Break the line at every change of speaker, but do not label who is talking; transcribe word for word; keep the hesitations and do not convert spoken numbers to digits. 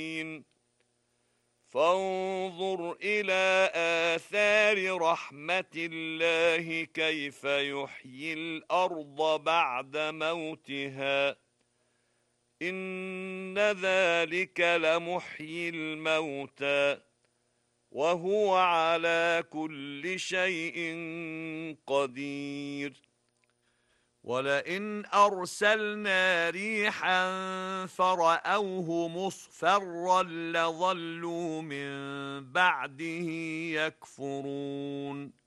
فانظر إلى آثار رحمة الله كيف يحيي الأرض بعد موتها إن ذلك لمحيي الموتى وهو على كل شيء قدير ولئن أرسلنا ريحا فرأوه مصفرا لظلوا من بعده يكفرون